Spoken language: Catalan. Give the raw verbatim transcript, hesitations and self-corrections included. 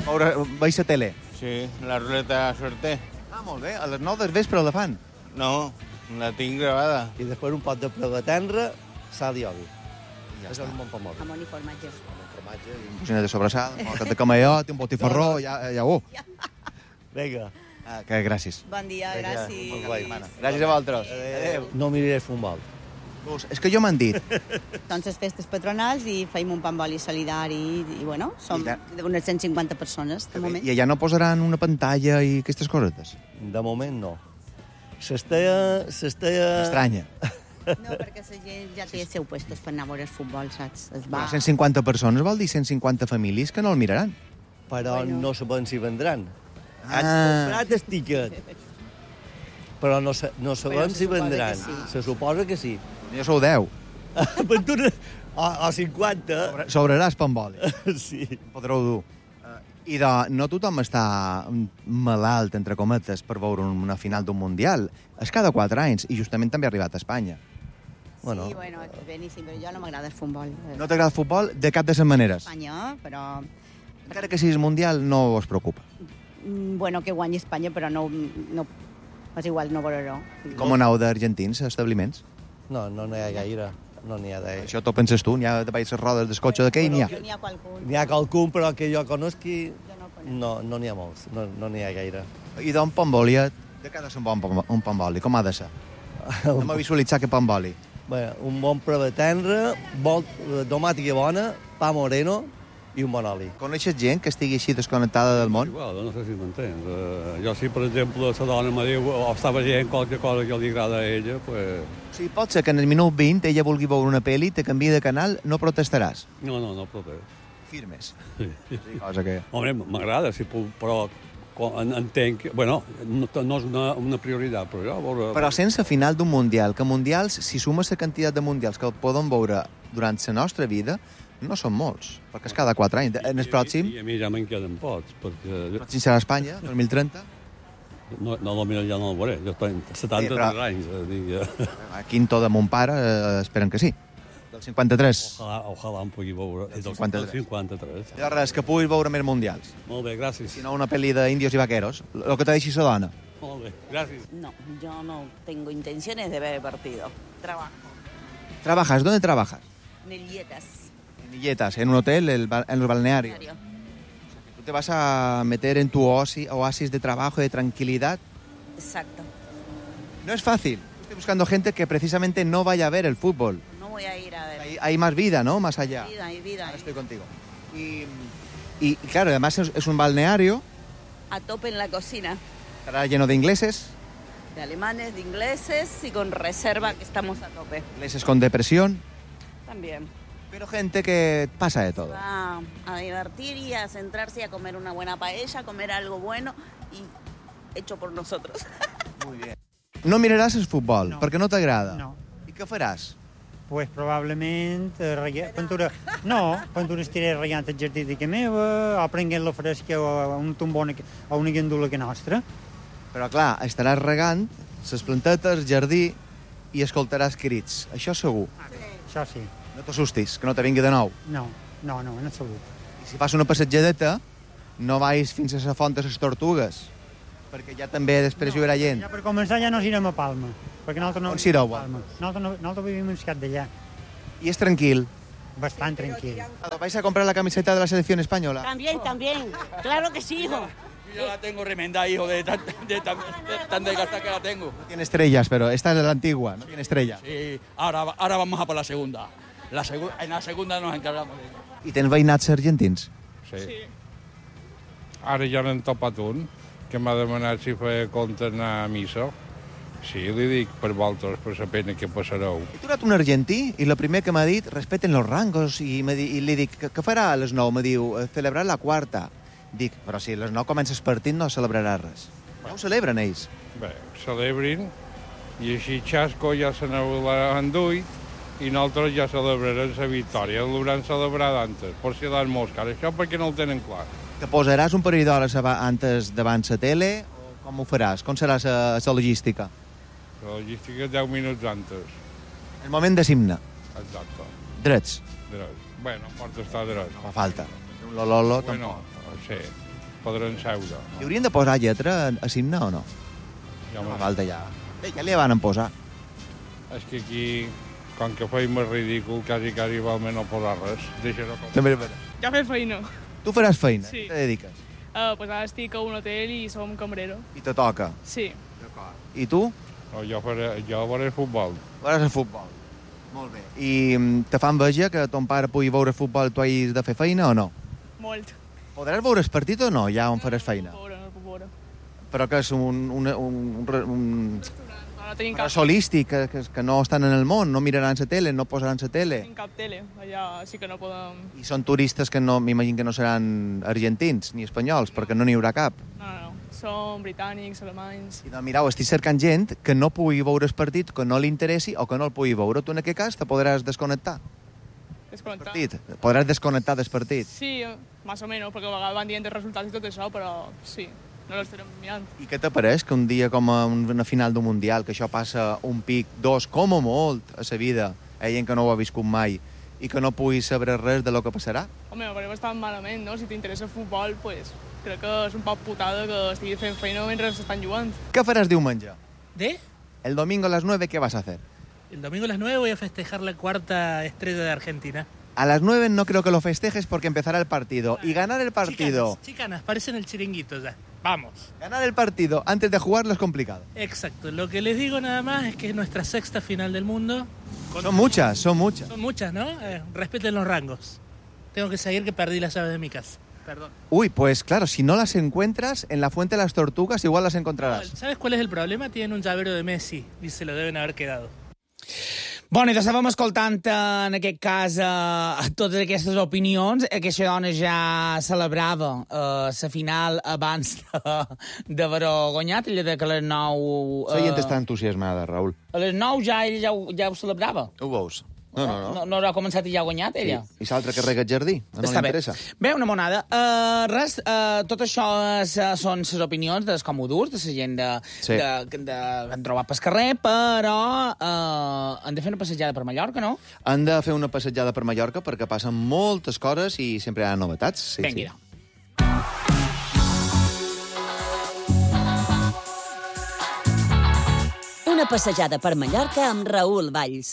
Veure, veus la tele? Sí, la ruleta de suerte. Ah, molt bé. A les nou del vespre la fan. No, la tinc gravada. I després un pot de prova tendra, sal i oli. Ja És està. un bon pa mòbil. Jamón i formatge. Amb formatge i... Un coixina de sobrassada, un poquet de camallot, un botifarró, ja, ja ho. Vinga. Ah, que gràcies. Bon dia, Vinga, gràcies. bon guai. Gràcies a vosaltres. Adéu. No miraré el futbol. Pues, és que jo m'han dit. Són les festes patronals i feim un pamboli solidari i, i bueno, som I unes cent cinquanta persones, de moment. I allà no posaran una pantalla i aquestes cosetes? De moment no. S'esteia... S'esteia... Estranya. No, perquè la gent ja té els seus puestos per anar a veure el futbol, saps? Es va... Però cent cinquanta persones vol dir cent cinquanta famílies que no el miraran. Però Bueno. no sabem si vendran. Ah. Han comprat el tiquet. Però no, sa- no sabem Però se si suposa vendran. que sí. Se suposa que sí. Jo sou deu. Aventura... O, o cinquanta. Sobre- Sobraràs pamboli. Sí. Podreu dur. I de, no tothom està malalt, entre cometes, per veure una final d'un Mundial. És cada quatre anys, i justament també ha arribat a Espanya. Bueno. Sí, bueno, és beníssim, però jo no m'agrada el futbol. No t'agrada el futbol de cap de les maneres. Espanya, però... Encara que siguis Mundial, no us preocupa. mm, Bueno, que guanyi Espanya, però no... no és igual, no veuré-ho. Com aneu d'argentins, establiments? No, no n'hi ha gaire. No n'hi ha de... Això t'ho penses tu? N'hi ha de baix les rodes del cotxe d'aquell? N'hi ha. N'hi ha qualcun. N'hi ha qualcun, però que jo conosqui... Jo no conec. No, no n'hi ha molts. No no n'hi ha gaire. I d'un pamboli, de cada un bon pam- un pamboli, com ha de ser? Anem a visualitzar que pamboli. Bé, un bon prova tendre, bon, eh, tomàtica bona, pa moreno i un bon oli. Coneixes gent que estigui així desconnectada del món? Igual, no sé si m'entens. Uh, jo si, per exemple, la dona me diu o està veient qualque cosa que li agrada a ella, pues... O sigui, pot ser que en el minut vint ella vulgui veure una pel·li, te canvia de canal, no protestaràs. No, no, no protest. Firmes. Sí. Sí, cosa que... Home, m'agrada, si puc, però co- en- entenc que... Bueno, no, no és una, una prioritat, però jo... Veure, Però sense final d'un Mundial, que Mundials, si sumes la quantitat de Mundials que podem veure durant la nostra vida, no són molts, perquè és cada quatre anys. En el pròxim, I a mi ja me'n queden pocs, perquè... el pròxim serà Espanya, dos mil trenta. No, no, no, ja no el veuré, jo tenc setanta-tres Sí, però- anys. Eh, dic, ja. A quinto de mon pare eh, esperen que sí. Del cinquanta-tres. Ojalà, ojalà em pugui veure. Del Del cinquanta-tres. cinquanta-tres. I res, que puguis veure més Mundials. Molt bé, gràcies. Si no, una pel·li d'índios i vaqueros. El que te deixi la dona. Molt bé, gràcies. No, yo no tengo intenciones de ver el partido. Trabajo ¿Trabajas? ¿Dónde trabajas? en el Dietas. En Illetas, en un hotel, el ba- en el balneario. Tú te vas a meter en tu oasi- oasis de trabajo, de tranquilidad. Exacto. No es fácil. Estoy buscando gente que precisamente no vaya a ver el fútbol. No voy a ir a ver. Hay, hay más vida, ¿no? Más allá. Vida, hay vida. Ahora estoy contigo. Y, y, claro, además es, es un balneario, A tope en la cocina. estará lleno de ingleses, De alemanes, de ingleses y con reserva que estamos a tope. ingleses con depresión, También. pero gente que pasa de todo. Va a divertir y a centrarse y a comer una buena paella, comer algo bueno y hecho por nosotros. Muy bien. No miraràs el futbol, No. perquè no t'agrada. No. I què faràs? Pues probablement eh, rega... pintura... No, pintura estiré regant el jardí de casa meva, o prenguent la fresca a un tombó o una gandula que nostra. Però, clar, estaràs regant les plantetes, el jardí, i escoltaràs crits. Això segur. Això sí. No t'assustis, que no te vingui de nou. No, no, no, en absolut. I si fas una passatjadeta, no vais fins a la font de les tortugues, perquè ja també després hi haurà gent. Ja per començar ja no irem a Palma, perquè nosaltres no On vivim s'ireu, a Palma. Nosaltres, no, nosaltres vivim en Escat d'allà, I és tranquil. bastant tranquil. ¿Vais a comprar la camiseta de la selección española? También, también. Claro que sí, hijo. Yo la tengo remendada, hijo, de tan, de tan, de tan desgastada que la tengo. No tiene estrellas, pero esta es la antigua, no tiene estrella. Sí, ahora, ahora vamos a por la segunda. La segu- en la segunda nos encargamos de ella. I tens veïnats argentins? Sí. Ara ja n'han topat un, que m'ha demanat si feia compte anar a missa. Sí, li dic per vosaltres, per la pena que passareu. He trobat un argentí i el primer que m'ha dit, respeten los rangos, i, m'ha dit, i li dic, què farà a les nou? Me diu, "Eh, celebrar la quarta. Dic, però si a les nou comença el partit no celebrarà res. No ho celebren ells. Bé, celebrin, i així Xasco ja se n'ha enduit, i nosaltres ja celebrarem la victòria. L'hauran celebrat antes, per si l'han moscat. Això perquè no ho tenen clar. Te posaràs un parell d'hores aba- antes davant la tele o com ho faràs? Com serà la, la logística? La logística deu minuts antes. El moment de simna. Exacte. Drets. Dret. Bueno, pot estar dret. No fa falta. Un lololo Bueno, tampoc. sí. podran seure. Hi haurien de posar lletra a l'himne o no? Ja No falta ja. Bé, ja li van posar. És que aquí, com que feim el ridícul, quasi, quasi val menys no posar res. Deixa-ho com... També és veritat. Ja fer feina. Tu faràs feina? Sí. Què te dediques? Uh, pues ara estic a un hotel i som cambrero. I te toca. Sí. I tu? No, jo, faré, jo faré futbol. Faràs el futbol. Molt bé. I mm, te fa enveja que ton pare pugui veure futbol, tu hagis de fer feina o no? Molt. Podràs veure el partit o no, ja on faràs feina? No puc veure, no puc veure. Però que és un, un, un, un, un No, no tenim però cap, solístic, que, que, que no estan en el món, no miraran la tele, no posaran la tele. tenim cap tele. Allà sí que no podem... I són turistes que no, m'imagino que no seran argentins ni espanyols, perquè no n'hi haurà cap. No, no, no. Som britànics, alemanys... I no, mirau, estic cercant gent que no pugui veure el partit, que no li interessi o que no el pugui veure. Tu en aquest cas te podràs desconnectar. Desconnectar. Partit. Podràs desconnectar del partit. Sí, més o menys, perquè a vegades van dient els resultats i tot això, però sí, no l'estarem mirant. I què t'apareix que un dia com a una final d'un Mundial, que això passa un pic, dos, com a molt, a sa vida, hi ha gent que no ho ha viscut mai, i que no pugui saber res de lo que passarà? Home, me pareix bastant malament, no? Si t'interessa el futbol, pues, crec que és un poc putada que estiguis fent feina mentre s'estan jugant. ¿Qué faràs diumenge? ¿De? El domingo a las nueve, ¿qué vas a hacer? El domingo a las nueve voy a festejar la cuarta estrella de Argentina. A las nueve no creo que lo festejes porque empezará el partido. Y ganar el partido... Chicanas, chicanas, parecen el chiringuito ya. Vamos. Ganar el partido antes de jugarlo es complicado. Exacto. Lo que les digo nada más es que es nuestra sexta final del mundo. Con- Son muchas, son muchas. Son muchas, ¿no? Eh, respeten los rangos. Tengo que seguir que perdí las llaves de mi casa. Perdón. Uy, pues claro, si no las encuentras, en la Fuente de las Tortugas igual las encontrarás. ¿Sabes cuál es el problema? Tienen un llavero de Messi y se lo deben haber quedado. Bueno, i estàvem escoltant, eh, en aquest cas, eh, totes aquestes opinions. Aquesta dona ja celebrava la eh, final abans d'haver-ho guanyat, ella de que a les nou... La gent està entusiasmada, Raül. A les nou ja ella ja, ho- ja ho celebrava. Ho veus? No, no, no. No, no haurà començat i ja ha guanyat, ella. I l'altre que rega el jardí, no Està li bé. interessa. Bé, una monada. Uh, res, uh, tot això és, uh, són les opinions dels comodurs, de la gent de, Sí. de, de, de, que han trobat pel carrer, però uh, han de fer una passejada per Mallorca, no? Han de fer una passejada per Mallorca perquè passen moltes coses i sempre hi ha novetats. Sí, Vinga, sí. Una passejada per Mallorca amb Raül Valls.